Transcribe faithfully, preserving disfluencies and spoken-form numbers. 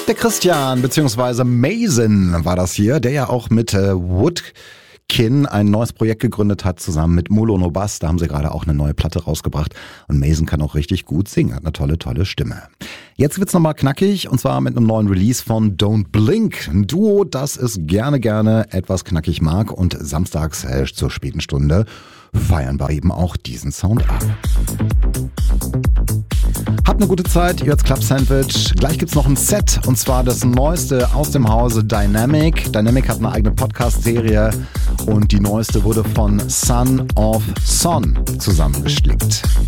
Der Christian bzw. Mason war das hier, der ja auch mit äh, Woodkin ein neues Projekt gegründet hat, zusammen mit Mulo No Bass. Da haben sie gerade auch eine neue Platte rausgebracht. Und Mason kann auch richtig gut singen, hat eine tolle, tolle Stimme. Jetzt wird's nochmal knackig, und zwar mit einem neuen Release von Don't Blink. Ein Duo, das es gerne, gerne etwas knackig mag. Und samstags äh, zur späten Stunde feiern wir eben auch diesen Sound ab. Habt eine gute Zeit, ihr hört's Club Sandwich. Gleich gibt's noch ein Set, und zwar das neueste aus dem Hause Dynamic. Dynamic hat eine eigene Podcast-Serie und die neueste wurde von Son of Son zusammengeschlickt.